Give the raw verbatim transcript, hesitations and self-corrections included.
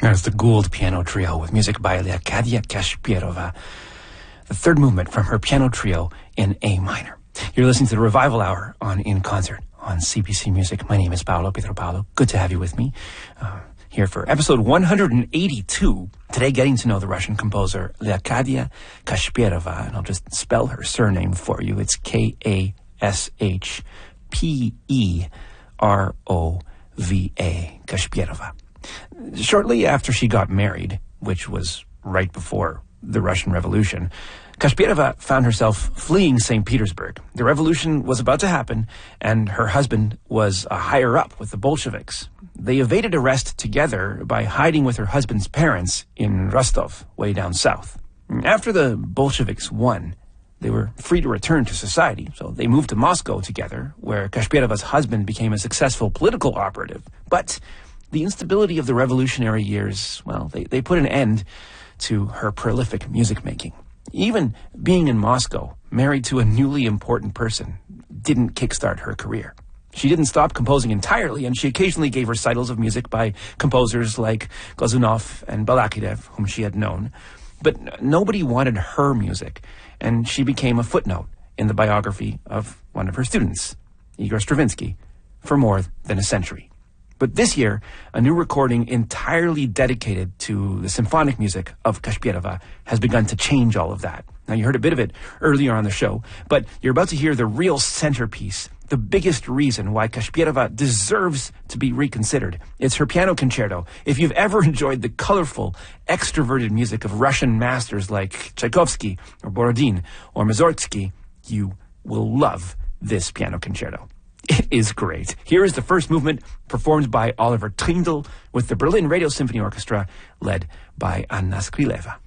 There's the Gould Piano Trio with music by Leocadia Kashpirova. The third movement from her piano trio in A minor. You're listening to the Revival Hour on In Concert on C B C Music. My name is Paolo Pietropalo. Good to have you with me uh, here for episode one hundred eighty-two. Today, getting to know the Russian composer Leocadia Kashpirova, and I'll just spell her surname for you. It's K A S H P E R O V A, Kashpirova. Shortly after she got married, which was right before the Russian Revolution, Kashpirova found herself fleeing Saint Petersburg. The revolution was about to happen, and her husband was a higher up with the Bolsheviks. They evaded arrest together by hiding with her husband's parents in Rostov, way down south. After the Bolsheviks won, they were free to return to society, so they moved to Moscow together, where Kashpirova's husband became a successful political operative. But the instability of the revolutionary years, well, they, they put an end to her prolific music making. Even being in Moscow, married to a newly important person, didn't kickstart her career. She didn't stop composing entirely, and she occasionally gave recitals of music by composers like Glazunov and Balakirev, whom she had known. But nobody wanted her music, and she became a footnote in the biography of one of her students, Igor Stravinsky, for more than a century. But this year, a new recording entirely dedicated to the symphonic music of Kashpirova has begun to change all of that. Now, you heard a bit of it earlier on the show, but you're about to hear the real centerpiece, the biggest reason why Kashpirova deserves to be reconsidered. It's her piano concerto. If you've ever enjoyed the colorful, extroverted music of Russian masters like Tchaikovsky or Borodin or Mussorgsky, you will love this piano concerto. It is great. Here is the first movement performed by Oliver Trindle with the Berlin Radio Symphony Orchestra led by Anna Skrileva.